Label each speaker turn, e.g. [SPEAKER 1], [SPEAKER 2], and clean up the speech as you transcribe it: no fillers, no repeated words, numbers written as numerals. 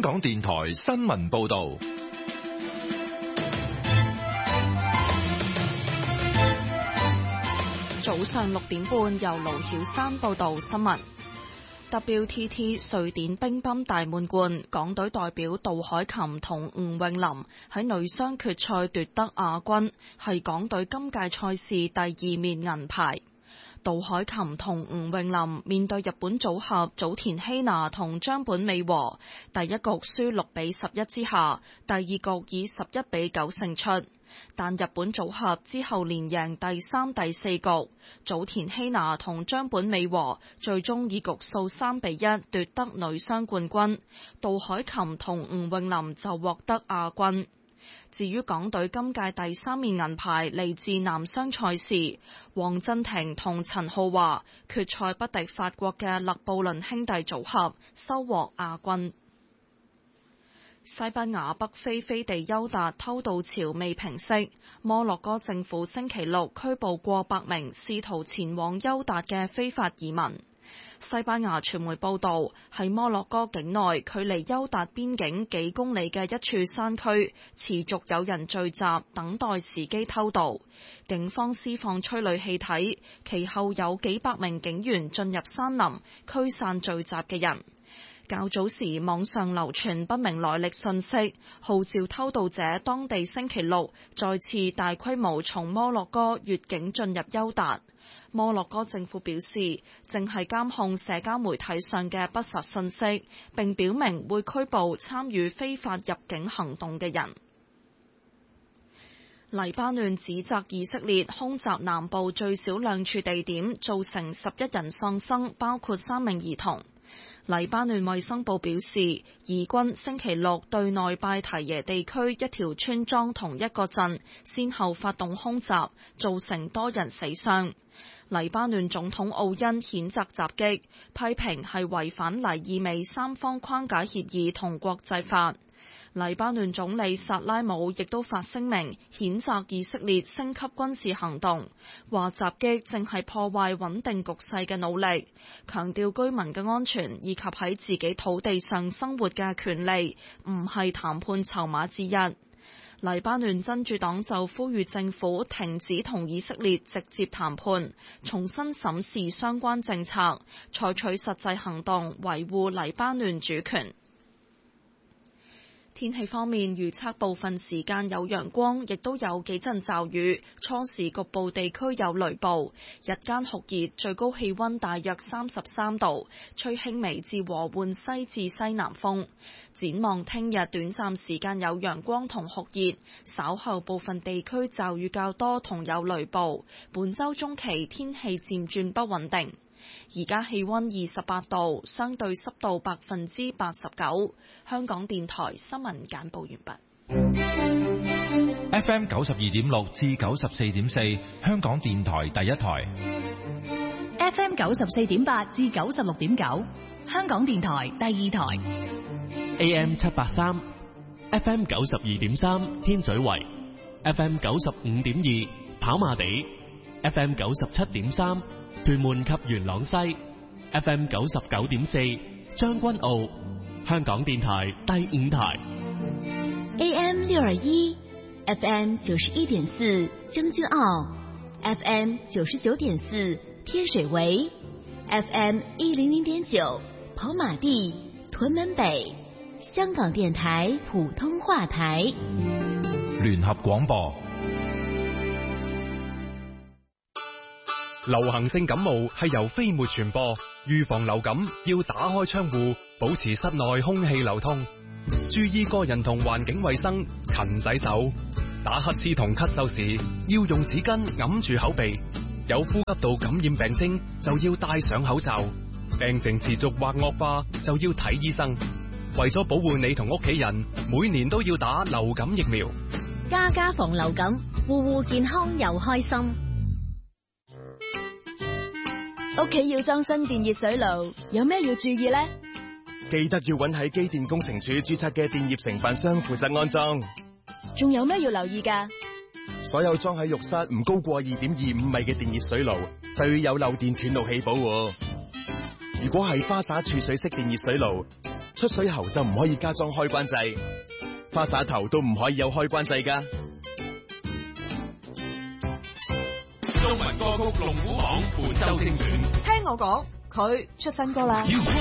[SPEAKER 1] 港電台新聞報道。
[SPEAKER 2] 早上6點半，由盧曉珊報道新聞。WTT 瑞典乒乓大滿貫，港隊代表杜凱琹同吳詠琳喺女雙決賽奪得亞軍，係港隊今屆賽事第2面銀牌。杜凱琹同吳詠琳面對日本組合早田希娜同張本美和，第一局輸6比11之下，第二局以11比9勝出。但日本組合之後連贏第3、第4局，早田希娜同張本美和最終以局數3比1奪得女雙冠軍，杜凱琹同吳詠琳就獲得亞軍。至於港隊今屆第3面銀牌嚟自男雙賽事，黃鎮廷同陳浩華決賽不敵法國嘅勒布倫兄弟組合，收穫亞軍。西班牙北非飛地優達偷渡潮未平息，摩洛哥政府星期六拘捕過百名試圖前往優達嘅非法移民。西班牙傳媒報道，喺摩洛哥境內距離優達邊境幾公里嘅一處山區，持續有人聚集，等待時機偷渡。警方施放催淚氣體，其後有幾百名警員進入山林，驅散聚集嘅人。較早時，網上流傳不明來歷信息，號召偷渡者當地星期六再次大規模從摩洛哥越境進入優達。摩洛哥政府表示，正係監控社交媒體上嘅不實信息，並表明會拘捕參與非法入境行動嘅人。黎巴嫩指責以色列空襲南部最少2處地點，造成11人喪生，包括3名兒童。黎巴嫩衛生部表示，以軍星期六對內拜提耶地區一條村莊同一個鎮先後發動空襲，造成多人死傷。黎巴嫩總統奧恩譴責襲擊，批評係違反黎以美三方框架協議同國際法。黎巴嫩總理薩拉姆亦都發聲明譴責以色列升級軍事行動，話襲擊正係破壞穩定局勢嘅努力，強調居民嘅安全以及喺自己土地上生活嘅權利唔係談判籌碼之一。黎巴嫩真主黨就呼籲政府停止同以色列直接談判，重新審視相關政策，採取實際行動維護黎巴嫩主權。天氣方面，預測部分時間有陽光，亦都有幾陣驟雨，初時局部地區有雷暴，日間酷熱，最高氣溫大約33度，吹輕微至和緩西至西南風。展望聽日短暫時間有陽光同酷熱，稍後部分地區驟雨較多同有雷暴，本週中期天氣漸轉不穩定。而家氣溫28度，相對濕度89%。香港電台新聞簡報完畢。
[SPEAKER 1] FM 92.6至94.4，香港電台第一台。
[SPEAKER 3] FM 94.8至96.9，香港電台第二台。
[SPEAKER 4] AM 783 ，FM 92.3，天水圍 ，FM 95.2，跑馬地 ，FM 97.3。屯門及元朗西 FM 99.4，將軍澳，香港電台第五台
[SPEAKER 3] AM 621 FM 91.4，將軍澳 FM 99.4，天水圍 FM 100.9，跑馬地，屯門北，香港電台普通話台
[SPEAKER 1] 聯合廣播。
[SPEAKER 5] 流行性感冒係由飛沫傳播，預防流感要打開窗戶，保持室內空氣流通，注意個人同環境衛生，勤洗手。打乞嗤同咳嗽時要用紙巾揞住口鼻，有呼吸道感染病徵就要戴上口罩，病情持續或惡化就要睇醫生。為咗保護你同屋企人，每年都要打流感疫苗。
[SPEAKER 3] 家家防流感，戶戶健康又開心。
[SPEAKER 6] 屋企要裝新電熱水爐，有咩要注意呢？
[SPEAKER 7] 記得要揾喺機電工程署註冊嘅電業承辦商負責安裝。
[SPEAKER 6] 仲有咩要留意㗎？
[SPEAKER 7] 所有裝喺浴室唔高過2.25米嘅電熱水爐，就要有漏電斷路器保護。如果係花灑儲水式電熱水爐， 出水喉就唔可以加裝開關掣，花灑頭都唔可以有開關掣㗎。
[SPEAKER 8] 中文歌曲龍虎榜本周精選，
[SPEAKER 9] 聽我講，佢出新歌啦。